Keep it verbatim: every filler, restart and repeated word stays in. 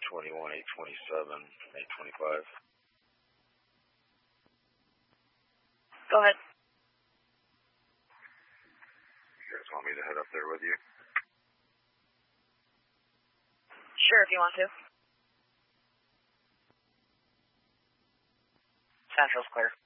twenty-one, eight twenty-seven, eight twenty-five. Go ahead. You guys want me to head up there with you? Sure, if you want to. Central's clear.